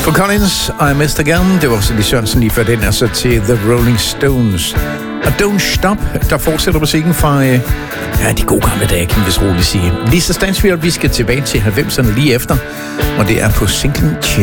Phil Collins og I Missed Again. Det var også Lis Sørensen lige før den, altså til The Rolling Stones. Og Don't Stop, der fortsætter musikken fra de gode gamle dage, kan vi vist roligt sige. Lisa Stansfield, vi skal tilbage til 90'erne lige efter, og det er på singlen